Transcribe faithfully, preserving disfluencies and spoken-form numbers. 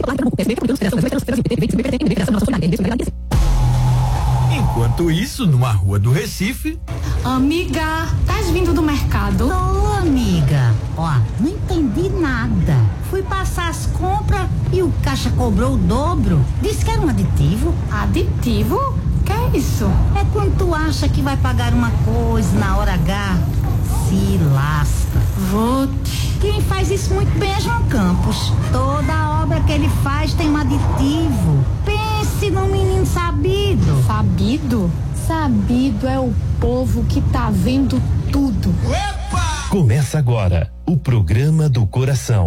Enquanto isso, numa rua do Recife. Amiga, estás vindo do mercado? Tô, amiga. Ó, não entendi nada. Fui passar as compras e o caixa cobrou o dobro. Disse que era um aditivo. Aditivo? Que é isso? É quando tu acha que vai pagar uma coisa na hora H, se lasca. Vou te... Quem faz isso muito bem é João Campos. Toda obra que ele faz tem um aditivo. Pense num menino sabido. Sabido? Sabido é o povo que tá vendo tudo. Começa agora o programa do coração.